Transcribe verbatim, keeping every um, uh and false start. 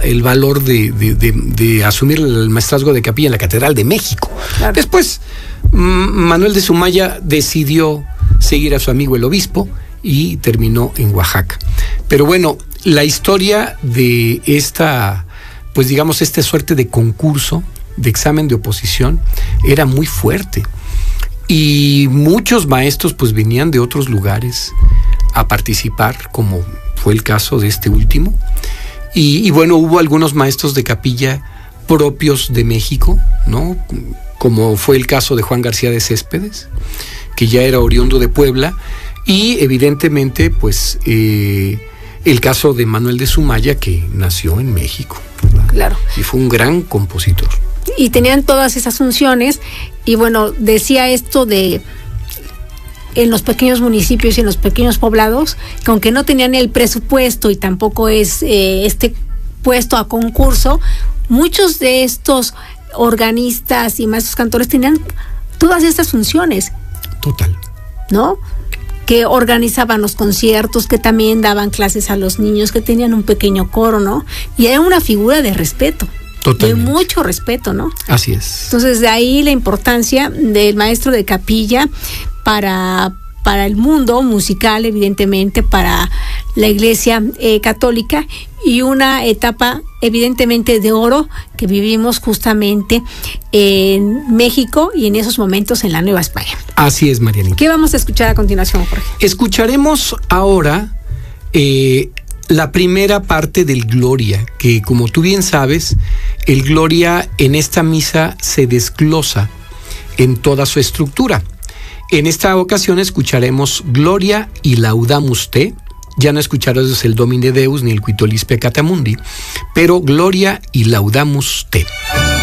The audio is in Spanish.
el valor de, de, de, de asumir el maestrazgo de capilla en la Catedral de México. Claro. Después, Manuel de Sumaya decidió seguir a su amigo el obispo y terminó en Oaxaca. Pero bueno, la historia de esta, pues digamos, esta suerte de concurso, de examen de oposición, era muy fuerte. Y muchos maestros pues venían de otros lugares a participar, como fue el caso de este último. Y, y bueno, hubo algunos maestros de capilla propios de México, ¿no? Como fue el caso de Juan García de Céspedes, que ya era oriundo de Puebla, y evidentemente pues eh, el caso de Manuel de Sumaya, que nació en México, ¿verdad? Claro. Y fue un gran compositor. Y tenían todas esas funciones, y bueno, decía esto de en los pequeños municipios y en los pequeños poblados, que aunque no tenían el presupuesto y tampoco es eh, este puesto a concurso, muchos de estos organistas y maestros cantores tenían todas estas funciones. Total. ¿No? Que organizaban los conciertos, que también daban clases a los niños, que tenían un pequeño coro, ¿no? Y era una figura de respeto. Totalmente. De mucho respeto, ¿no? Así es. Entonces, de ahí la importancia del maestro de capilla para, para el mundo musical, evidentemente, para la Iglesia eh, católica, y una etapa, evidentemente, de oro que vivimos justamente en México y en esos momentos en la Nueva España. Así es, Marianita. ¿Qué vamos a escuchar a continuación, Jorge? Escucharemos ahora eh, la primera parte del Gloria, que como tú bien sabes, el Gloria en esta misa se desglosa en toda su estructura. En esta ocasión escucharemos Gloria y Laudamus Te. Ya no escucharemos el Domine Deus ni el Quitolis Peccata Mundi, pero Gloria y Laudamus Te.